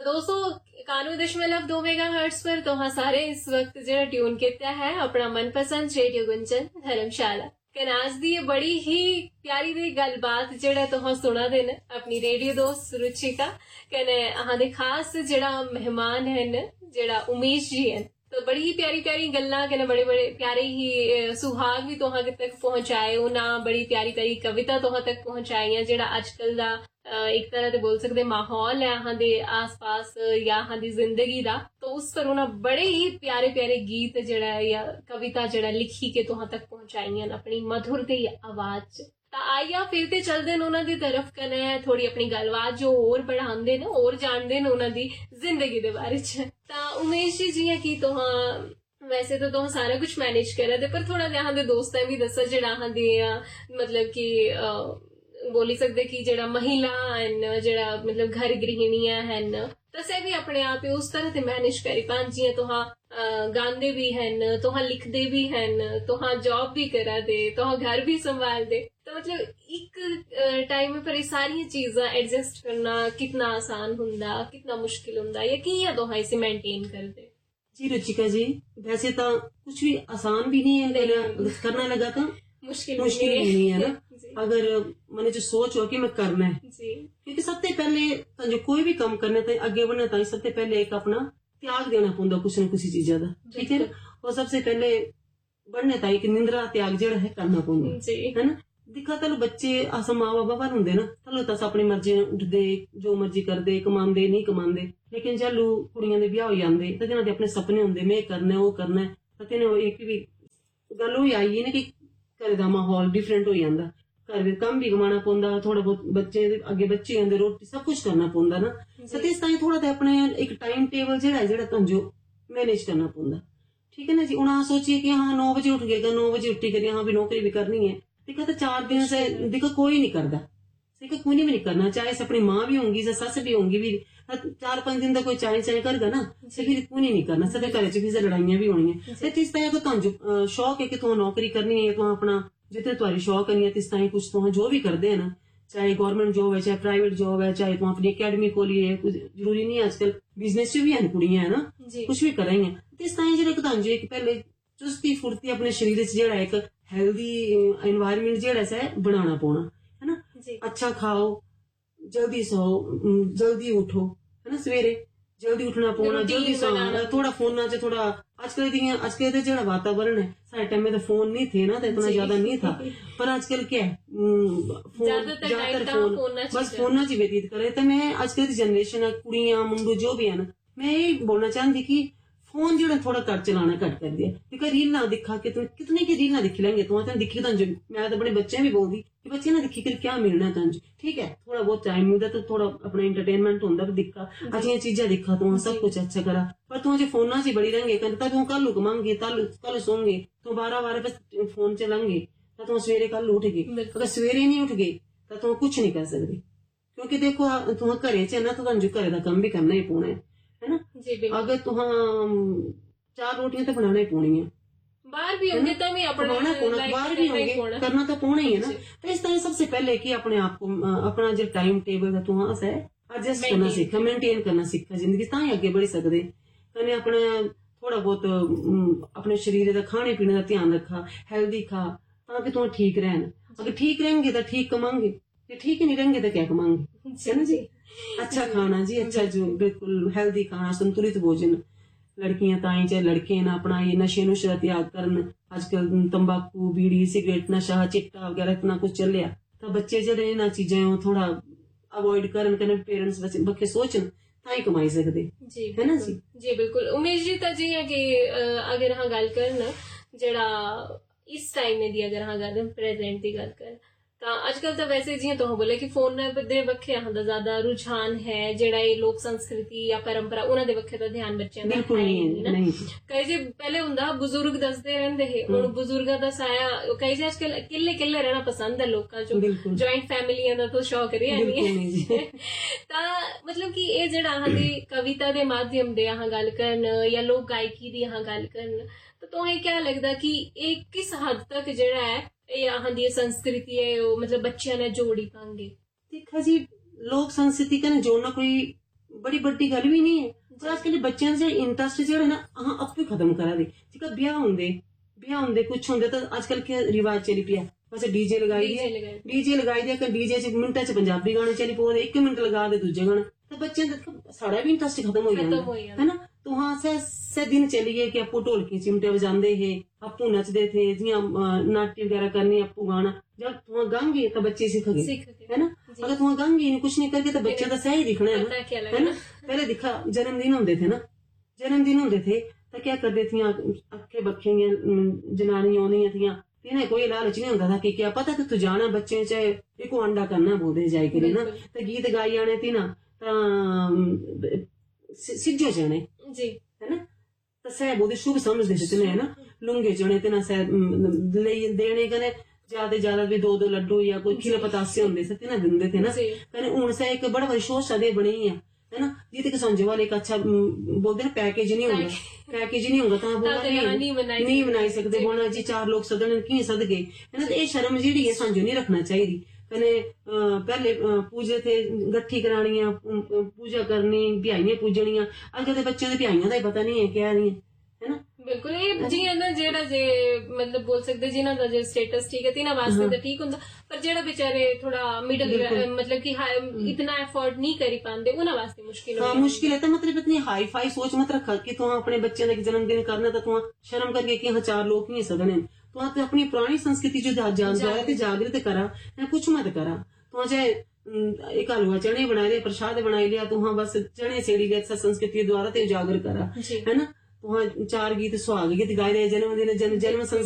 दोस्तों 91.2 मेगाहर्ट्ज पर तुहां सारे इस वक्त जेड़ा ट्यून किया है अपना मनपसंद रेडियो गुंजन धर्मशाला कने अज दी बड़ी ही प्यारी दी गलबात जेड़ा तुहां सुना दे न अपनी रेडियो दोस्त रुचिका कने अहां दे खास जेड़ा मेहमान हैं जेड़ा उमेश जी हैं तो बड़ी ही प्यारी प्यारी गल्लां कने बड़े बड़े प्यारे ही सुहाग भी तुहां तक पहुंचाए उन्हां बड़ी प्यारी प्यारी कविता तुहां तक पहुंचाई जेड़ा अजकल दा एक तरह दे बोल सकते माहौल है अहां दे आस पास या अहां दी जिंदगी दा तो उस पर उन्हें बड़े ही प्यारे प्यारे गीत जेड़ा या कविता जेड़ा लिखी के तुहां तक पहुंचाई अपनी मधुर दी आवाज आइया फिर ते चलदे न उन्हां दी तरफ कने थोड़ी अपनी गलबात जो और बढ़ांदे न और जानदे न उन्हां दी जिंदगी दे बारे च ता उमेश जी जियां कि तुहां वैसे तो तुम सारा कुछ मैनेज करा दे पर थोड़ा अहां दे दोस्तां भी दस्सा जेड़ा अहां दी मतलब कि बोली सकते कि जेड़ा महिला हैं जेड़ा मतलब घर गृहिणियां हैं तसे भी अपने आप उस तरह से मैनेज करी पान जियां तुहां गांदे भी हैं तुहां लिखदे भी हैं तुहां जॉब भी करा दे तुहां घर भी संभाल दे तो मतलब एक टाइम पर ये सारी चीज़ां एडजस्ट करना कितना आसान हुंदा कितना मुश्किल हुंदा या कियां तुहां इसे मेंटेन करदे। जी रुचिका जी वैसे तो कुछ भी आसान भी नहीं है करना लगा तो मुश्किल नहीं है ना अगर मैंने जो सोच हो कि मैं करना है क्योंकि सबसे पहले जो कोई भी काम करने ताई अगे बढ़ने ताई सबसे पहले एक अपना त्याग देना पौंदा कुछ न कुछ चीजा का ठीक है और सबसे पहले बढ़ने ताई कि निंद्रा त्याग जेड़ा है करना पौंदा है ना दिखा तलो बच्चे अस माँ बाबा बन होंगे ना तलो तस अपनी मर्जी उठते जो मर्जी करते कमांदे नहीं कमांदे लेकिन जलू कुड़ियां दे ब्याह हो जाते तो जिन्हां दे अपने सपने होंगे मैं करना वो करना है तो एक भी गल होई आई ना कि घर का माहौल डिफरेंट हो जाता घर कम भी कमाना पौंदा थोड़ा बहुत बच्चे अगे बच्चे आंदे रोटी सब कुछ करना पौंदा ना सते इस ताई थोड़ा तो अपने एक टाइम टेबल जेड़ा तंजो मैनेज करना पौंदा ठीक है ना जी हूं आ सोचिए कि हाँ 9 बजे उठ गएगा 9 बजे उठी करिए हाँ भी नौकरी भी करनी है देखा तो 4 दिन से देखो कोई नहीं करता देखो कोई नहीं भी करना चाहे से अपनी माँ भी होंगी से सस भी होंगी भी 4-5 दिन तक कोई चाय चाय करगा ना फिर कोई नहीं करना सब घर च भी लड़ाइयां भी होनी है इस तरह को तुम शौक है कि तुम नौकरी करनी है तुम अपना जितने तुम्हारी शौक करनी है इस तरह कुछ तुम जो भी करते हैं ना चाहे गवर्नमेंट जॉब है चाहे प्राइवेट जॉब है चाहे तुम अपनी अकेडमी खोली है कुछ जरूरी नहीं है आजकल बिजनेस भी है कुड़ियां है ना कुछ भी करेंगे इस तरह जो एक पहले चुस्ती फुर्ती अपने शरीर जेड़ा एक हेल्दी एनवायरमेंट जेड़ा सा बनाना पौना है ना अच्छा खाओ जल्दी सो जल्दी उठो है ना सवेरे जल्दी उठना पौना जल्दी सोना थोड़ा फोन च थोड़ा आजकल जेड़ा वातावरण है सारे टाइम में तो फोन नहीं थे ना तो इतना ज्यादा नहीं था पर आजकल क्या है ज्यादातर फोन बस फोन च व्यतीत करे तो मैं आजकल की जनरेशन है कुड़ियां मुंडू जो भी है ना मैं यही बोलना चाहती कि फोन जो थोड़ा कर चलाना घट कर दिया क्योंकि रील दिखा के कितने की रील दिखी लेंगे तुम दिखी तंज मैं तो बड़े बच्चे भी बोलती कि बच्चे ना दिखी कर क्या मिलना तंज ठीक है थोड़ा बहुत टाइम मिलता तो थोड़ा अपना एंटरटेनमेंट होंगे दिखा अच्छी चीजा दिखा तुम सब कुछ अच्छा करा पर तुम जो फोन च बड़ी रहेंगे तुम कल कमांगे कल सोंगे तुम 12 बस फोन चलांगे तो तुम सवेरे कल उठ गए अगर सवेरे नहीं उठ गए तो तुम कुछ नहीं कर सकते क्योंकि देखो तुम घरे च ना तो तुम घरे का कम भी करना ही पौना है ना अगर तुम 4 रोटियां तो बनाना ही पौनी है बाहर भी होंगे तो भी अपना बाहर भी होंगे करना तो पौना ही है ना तो इस तरह सबसे पहले कि अपने आप को अपना जो टाइम टेबल है तुम है एडजस्ट करना सीखा मेंटेन करना सीखा जिंदगी तां अगे बढ़ी सकते कने अपने थोड़ा बहुत अपने शरीर का खाने पीने का ध्यान रखा हेल्दी खा ताकि तुम ठीक रहन अगर ठीक रहेंगे तो ठीक कमांगे ठीक ही नहीं रहेंगे तो क्या कमांगे है ना जी अच्छा खाना जी अच्छा जो बिल्कुल हेल्दी खाना संतुलित भोजन लड़कियां ताई चाहे लड़के ना अपना ये नशे नुशे का त्याग करन आजकल तंबाकू बीड़ी सिगरेट नशा चिट्टा वगैरह इतना कुछ चलिया तो बच्चे जेडे इन्हां चीजां थोड़ा अवॉइड करन कने पेरेंट्स बच्चे सोचन ताई कमाई सकदे है ना जी बिल्कुल उमेश जी ता जी है कि अगर हाँ गल करन जेड़ा इस टाइम दी अगर हाँ गल प्रेजेंट दी गल कर अजकल तो वैसे जियां तुहां बोले कि फोन दे बक्खे दा ज्यादा रुझान है जेड़ा ये लोक संस्कृति या परंपरा उन्हां दे बक्खे दा ध्यान बच्चें दा है नहीं कई जे पहले हुंदा बुजुर्ग दसदे रहंदे हे हुण बुजुर्गां दा साया कई जे अजकल किल्ले किल्ले रहना पसंद है लोकां जो जॉइंट फैमिलियां दा तो शौक रेहा नहीं है ता मतलब कि ये जेड़ा अहां दी कविता दे माध्यम दे अहां गल करन या लोक गायकी दी अहां गल करन तो तुहें क्या लगदा कि एक किस हद तक जेड़ा है यहाँ दी संस्कृति है मतलब बच्चियां ने जोड़ी पाएंगे देखा जी लोक संस्कृति का जोड़ना कोई बड़ी बड्डी गल भी नहीं है। पर अजकल बच्चों के इंटरस्ट जो है ना आपू खत्म करा दे। जेकर ब्याह होंगे कुछ होंगे तो अजकल क्या रिवाज चली पिया, बस डीजे लगाई दिया डीजे च मिनटा च पंजाबी गाने चली पौंदे, 1 मिनट लगा दे दूजे गाने, तो बच्चे साड़ा भी इंटरस्ट खत्म हो जाता है ना। तो हाँ से दिन चली गए कि आपू ढोलकी चिमटे बजाते है, आपू नचते थे, जियां नाट्य वगैरह करनी, आपू गाना, जब तुम गांगे तो बच्चे सीख गए है ना। अगर तुम गांगे कुछ नहीं करके तो बच्चे तो सही दिखना है ना। पहले दिखा जन्मदिन होंगे थे तो क्या करते थी, अखे बखे जनानियां आउंदियां थी, इन्हें कोई लालच नहीं होता था कि क्या पता कि तू जाना बच्चे चाहे एक अंडा करना बोलते जाए करे ना, तो गीत गाई आने थी ना सिज्जे जाने है ना, तो सह बोलते शुभ समझते थे है ना। लुंगे चने ते ना सह देने कने ज्यादा भी 2 लड्डू या कोई खीर पतासे होंगे थे ना दिंदे थे ना। कने हूं सह एक बड़ा बड़ी शोशा दे बनी है ना, जिते कि समझे वाले एक अच्छा बोलते ना पैकेज नहीं होगा तो नहीं बनाई सकते होना जी, 4 लोग सदन की सदगे है ना। तो ये शर्म जी है समझो नहीं रखना चाहिए। कने पहले पूजे थे गट्ठी करानियां, पूजा करनी, ब्याइयां पूजनियां, अजकल के बच्चों के ब्याइयां का पता नहीं है क्या नहीं है ना। बिल्कुल ये जी ना जेड़ा जे मतलब बोल सकते जिन्हां दा जे स्टेटस ठीक है तिन्हां वास्ते तो ठीक हुंदा, पर जेड़ा बेचारे थोड़ा मिडल मतलब कि इतना एफोर्ड नहीं करी पांदे उन्हां वास्ते मुश्किल है। मुश्किल है। तो मतलब इतनी हाई फाई सोच मत रखा कि तुम अपने बच्चे का जन्मदिन करना तो तुम शर्म करके कि 4 लोग नहीं सकने, तो अपनी पुरानी संस्कृति जो जागृत करा, कुछ मत करा। तो चाहे एक हलवा चने बनाए लिया, प्रसाद बनाई लिया, तो बस चने सेड़ी गए संस्कृति द्वारा उजागर करा है ना। तो 4 गीत सुहाग गीत गाए, जन्मदिन जन्म